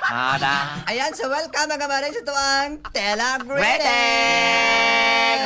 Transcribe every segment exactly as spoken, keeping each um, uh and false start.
Ada. Ayan, so welcome mga maring sa tuwang Tela Greeting! Greeting!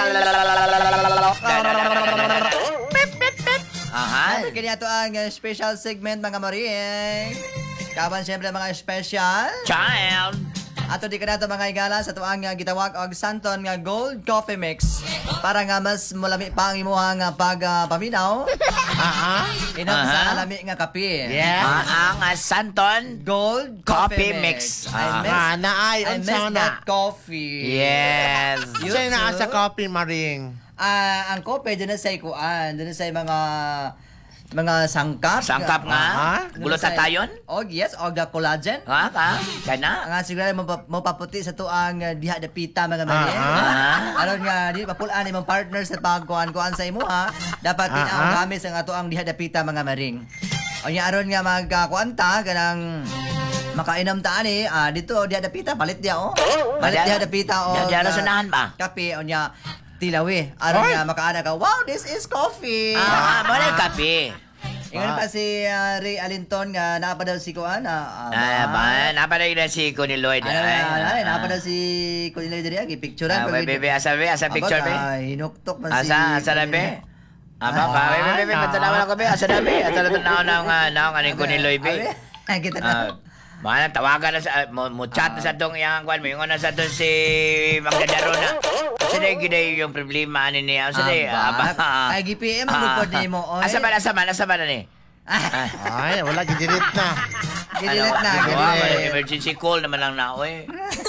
Aha. Kanya to ang uh, special segment mga maring. Kaban siyempre mga special. Child. Ato di ka na to mga igala sa tuwang uh, gitawag og Santon nga Gold Coffee Mix. Para nga mas mulami pa ang imuha nga pag uh, paminaw. Ah, Inom Aha. sa alami nga kape. yes. Ah, ang ah, Santon. Gold Coffee Coffee mix. Mix. I Ah. miss, Ah, naay, I miss unsa na. that coffee. Yes. You Sa'yo na too? sa coffee, Maring. Ah, ang kope dun na sa ikuan, dun na sa mga mga sangkap. Sangkap nga. Aha. Gulo Dun na sa- tatayon. Og yes, og the collagen. Ha ka? Kana? Nga siguro mo, pa- mo paputi sa tuang uh, diha da pita mga mali. Aha. Aron nga di papulaan imong partner sa pagkuan-kuan sa imo ha. Dapat din ang Aha. gamit sa ato ang diha da pita mga maring. O nya aron nga magkakuan ta kanang makainom ta ani ah, dito diha da pita palit dia oh. Palit Diha- diha da pita o diha- diha na sunahan ba? Kape o nya tilawi. Aron Oy. nga makaana ka, wow, this is coffee. Ah, mo na kape. Ingon pa si ah, Ray Alinton nga napa daw si kuan ah, Ah, ba, napaday na si Connie Lloyd. Ano na, ano, napa daw si Kunilay diri agi picturean Ah, be, be, be, asa be, asa picture be. Ay, hinuktok man si Asa, asa na be? Aba, ba, be, be, be, be, patanaw na ko be, asa na be, asa na tanaw na nga, na nga ni Connie Lloyd be. Ay, kita Ah, na. Mana tawagan na sa mo, mo chat na sa tong iyang kwan mo ingon na sa tong si Magdadaro na. Sa day giday yung problema ani niya. Sa day Aba. aba. Ay, G P M ang lupod ni mo, oy. Asa man asa man asa man ni. Ay, wala, gidirit na. Gidilit na, Ano, gidilit. ano, emergency call naman lang na oy.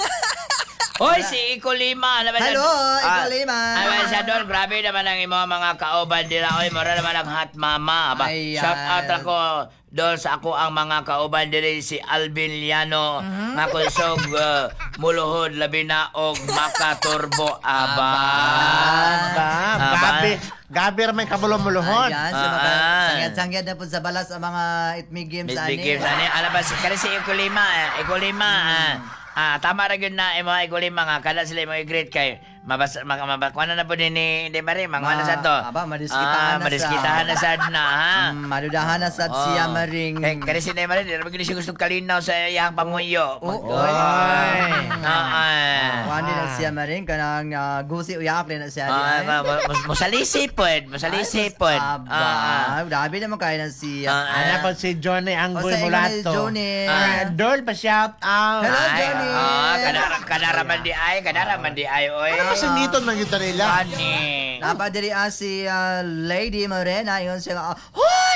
Hoy, si Iko Lima. Ano ba yan? Hello, Iko Ah, Lima. Ano sa doon? Grabe naman ang imo mga kauban nila. Oy, mura naman ang hot mama. Aba, Ayan. shout out ako doon sa ako ang mga kauban dili si Alvin Liano. Mhm. Nga kusog uh, muluhod labi na og makaturbo. Aba. Aba, Aba. gabi. Gabi ramay kabulong-muluhon. Ayan, so mga Ah. sangyad-sangyad na po sa balas ang mga itmi games Miss ani. Big Games. Ano yung alabas? Kasi si Iko Lima. eh, Iko Lima. ah, Ah, tama ra gyud na imo Iko Lima nga kada sila mo i-greet kay mabas mag mabakwana na po din ni Di Mari mga Ma- na sa to. aba, madiskitahan na sa- madiskitahan na sad na ha. Mm, madudahan na sa siya maring. Kay kay si Di Mari, di ra gyud siya gusto kalinaw sa iyang pamuyo. Oo. Oy. Oy. Ah. Kuan din na siya maring kanang uh, gusi uyap din na siya. Ah, di, ay. ma- ma- ma- mosalisi pod, mosalisi Ay, pod. Aba, dabi naman kaya na siya. Ah, Ano po si Johnny Anggoy O, sa ingon ni Mulato. Johnny. Ah, Dol, pa-shout out. Hello, Ay, Johnny. Oh, kadara kadara man di ay, kadara man di ay oy. Ano kasi ngiton man kita nila? Ani. Napadiri ah, si ah, Lady Morena, yun siya nga, Hoy!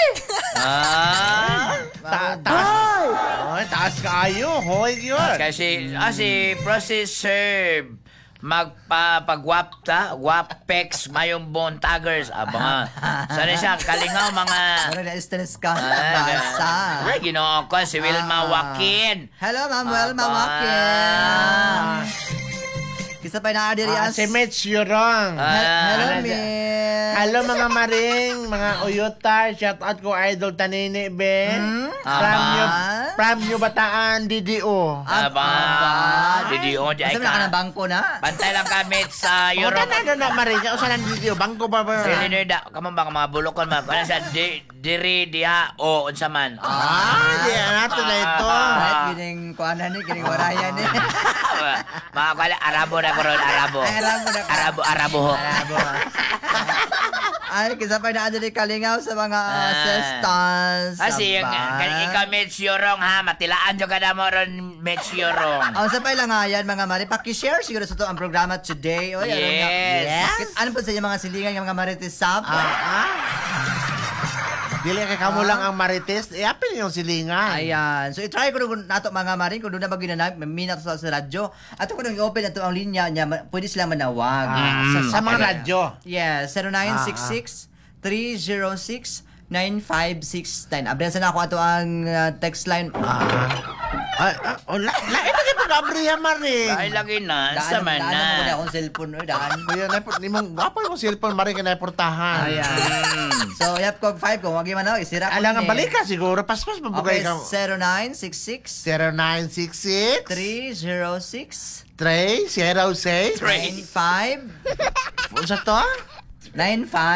Ah. Ta taas. Oy, taas kaayo. Hoy, yun. Kasi ah, si Process Serve magpapagwapta, wapex mayong bontaggers. Aba nga. Sana siya kalingaw mga Pero na-stress ka sa Ah, basa. Ay, ginoo ko si Wilma Ah. Wakin. Hello, Ma'am Wilma Aba. Wakin. Kisa pa na adiri Ah, as. si Mitch Yurong. Ah, Hello, ano siya? Miss. Hello mga maring, mga uyutar, shout out ko Idol Tanini Ben. Hmm? From Aba. New, from New Bataan, D D O. Aba. Didi o di ay Kasi na ka ng ka. bangko na. Bantay lang kami sa O Europe. na na na maring, o saan ang D D O? Bangko ba ba? Si Leonardo, kamon ba ka mga bulokon ma? Ano sa di, diri diha o unsa man? Ah, di nato na ito. Kahit gining kuanan ni, gining warayan ni. Mga kala Arabo na ko ron, Arabo. Ay, Arabo na ka. Arabo, Arabo ho. Ay, kisa pa na adiri kalingaw sa mga uh, Ah. sestans. Kasi yung, kan ikaw Mitch Yorong ha, matilaan jo ka na mo ron Mitch Yorong. Ang sa lang nga yan, mga mari, paki-share siguro sa to ang programa today. Oy, ano nga? Yes. Bakit- Ano po sa inyo mga silingan yung mga marites sap? Ah, Dili kay kamo lang ang marites, e apil yung silingan. Ayan. So, i-try ko nung nato mga maring kung doon na mag-ginanag, may minat sa, sa radyo. At kung nung i-open na to ang linya niya, ma- pwede silang manawag. Ah, sa, sa mga radyo. Yes, zero nine six six, three zero six, nine five six nine. Abrasan na ako ato ang uh, text line. Ay, ah, oh, la, la, ito kay pag-abriya maring. Ay lagi na, Daan, sa man daan mo muna na. akong cellphone. Oy, daan. Kuya, na po, ni mong gwapo yung cellphone maring kay portahan. Ayan. So, yap kog five kung wag man ako, isira ko. Alangan ni. balik ka siguro, paspas mabugay Okay, ka. zero nine six six, zero nine six six three zero six, three zero six Three. nine five Unsa to? nine five